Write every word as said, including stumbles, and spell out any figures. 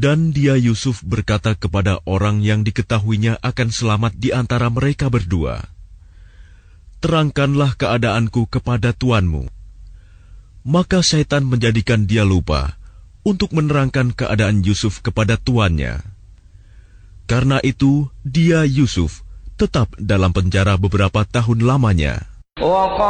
Dan dia Yusuf berkata kepada orang yang diketahuinya akan selamat di antara mereka berdua, "Terangkanlah keadaanku kepada tuanmu." Maka syaitan menjadikan dia lupa untuk menerangkan keadaan Yusuf kepada tuannya. Karena itu, dia Yusuf tetap dalam penjara beberapa tahun lamanya.